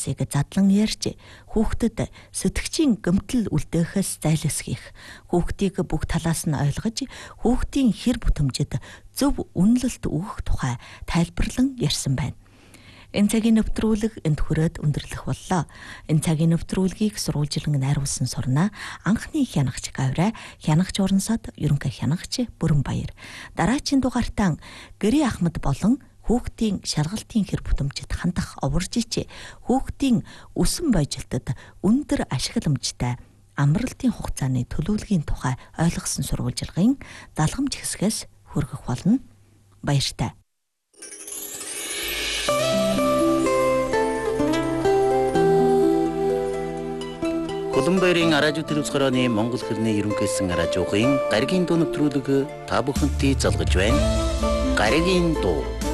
хуудсыг задлан ярьж хүүхдэд сэтгчийн гэмтэл үлдэөхөөс зайлсхийх, хүүхдийг бүх талаас нь ойлгож хүүхдийн хэр бүтэмжид зөв үнэлэлт өгөх тухай тайлбарлан ярьсан байна. Энэ цагийн нэвтрүүлэг энд хүрээд өндөрлөх боллоо. Энэ цагийн нэвтрүүлгийг сурвалжлан найруулсан сурнаа анхны хянагч Гавраа, хянагч Орнсод, ерөнхий хянагч Бүрэнбаяр. Дараагийн дугаартаа Гэрээ Ахмад болон хүүхдийн шалгалтын хэр бүтэмжид хандах оворжич хүүхдийн өсөн бойжилтод өндөр ашигламжтай амралтын хугацааны төлөвлөгийн тухай ойлгосон сурвалжлагын далгамж хэсгээс хүргэх болно. Баяртай. Улаанбаярын радио телевизхороны Монгол хэрний ерөнхийсэн радиогийн гаригийн дуу нэвтрүүлэг та бүхэнтэй залгаж байна. Гаригийн дуу